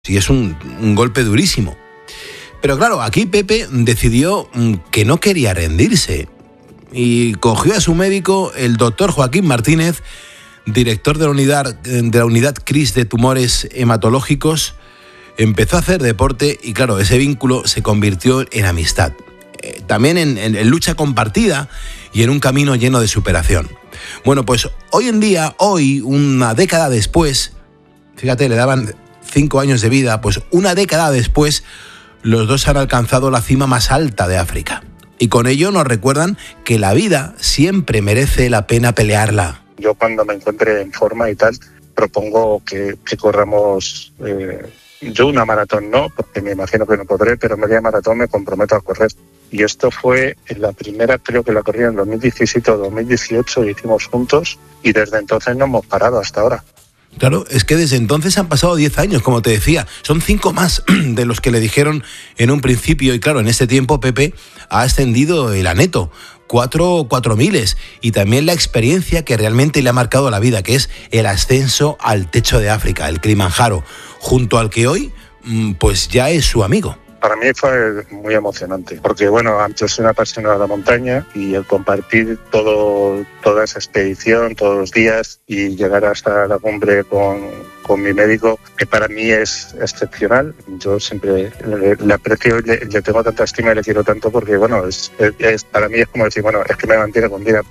Y es un golpe durísimo. Pero claro, aquí Pepe decidió que no quería rendirse y cogió a su médico, el doctor Joaquín Martínez, director de la unidad CRIS de tumores hematológicos. Empezó a hacer deporte y claro, ese vínculo se convirtió en amistad. También en lucha compartida y en un camino lleno de superación. Bueno, pues hoy en día, una década después, fíjate, le daban 5 años de vida, pues una década después, los dos han alcanzado la cima más alta de África. Y con ello nos recuerdan que la vida siempre merece la pena pelearla. Yo cuando me encuentre en forma y tal, propongo que corramos, yo una maratón no, porque me imagino que no podré, pero media maratón me comprometo a correr. Y esto fue en la primera, creo que la corrí en 2017 o 2018, y hicimos juntos, y desde entonces no hemos parado hasta ahora. Claro, es que desde entonces han pasado 10 años, como te decía. Son 5 más de los que le dijeron en un principio. Y claro, en este tiempo Pepe ha ascendido el aneto, 4 miles. Y también la experiencia que realmente le ha marcado la vida, que es el ascenso al techo de África, el Kilimanjaro, junto al que hoy pues ya es su amigo. Para mí fue muy emocionante, porque bueno, yo soy una apasionada de la montaña y el compartir toda esa expedición, todos los días y llegar hasta la cumbre con mi médico, que para mí es excepcional. Yo siempre le aprecio, le tengo tanta estima y le quiero tanto porque bueno, para mí es como decir, bueno, es que me mantiene con vida.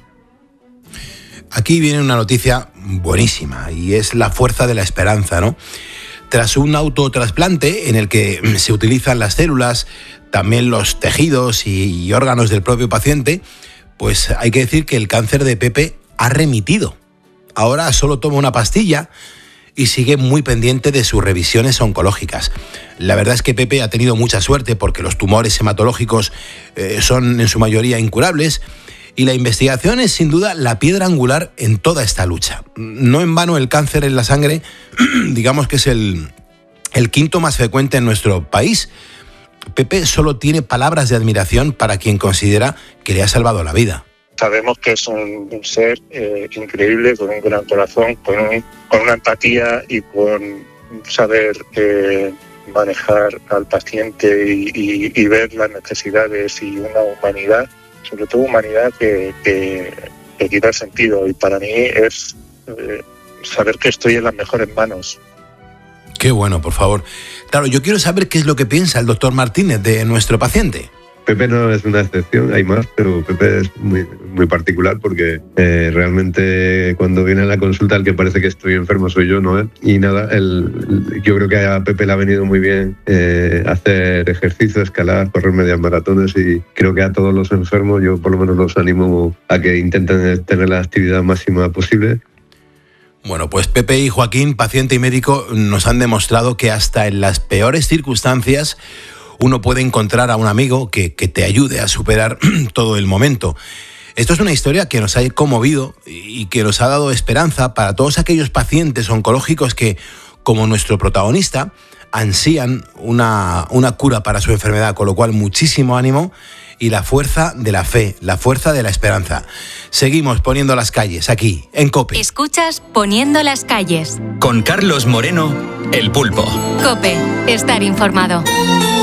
Aquí viene una noticia buenísima y es la fuerza de la esperanza, ¿no? Tras un autotrasplante en el que se utilizan las células, también los tejidos y órganos del propio paciente, pues hay que decir que el cáncer de Pepe ha remitido. Ahora solo toma una pastilla y sigue muy pendiente de sus revisiones oncológicas. La verdad es que Pepe ha tenido mucha suerte porque los tumores hematológicos son en su mayoría incurables. Y la investigación es sin duda la piedra angular en toda esta lucha. No en vano el cáncer en la sangre, digamos que es el 5º más frecuente en nuestro país. Pepe solo tiene palabras de admiración para quien considera que le ha salvado la vida. Sabemos que es un ser increíble, con un gran corazón, con una empatía y con saber manejar al paciente y ver las necesidades y una humanidad, sobre todo humanidad que quita sentido, y para mí es saber que estoy en las mejores manos. Qué bueno, por favor. Claro, yo quiero saber qué es lo que piensa el doctor Martínez de nuestro paciente. Pepe no es una excepción, hay más, pero Pepe es muy particular porque realmente cuando viene a la consulta el que parece que estoy enfermo soy yo, no él. Y nada, yo creo que a Pepe le ha venido muy bien hacer ejercicio, escalar, correr medias maratones, y creo que a todos los enfermos yo por lo menos los animo a que intenten tener la actividad máxima posible. Bueno, pues Pepe y Joaquín, paciente y médico, nos han demostrado que hasta en las peores circunstancias uno puede encontrar a un amigo que te ayude a superar todo el momento. Esto es una historia que nos ha conmovido y que nos ha dado esperanza para todos aquellos pacientes oncológicos que, como nuestro protagonista, ansían una cura para su enfermedad, con lo cual muchísimo ánimo y la fuerza de la fe, la fuerza de la esperanza. Seguimos poniendo las calles aquí, en COPE. Escuchas Poniendo las calles. Con Carlos Moreno, El Pulpo. COPE, estar informado.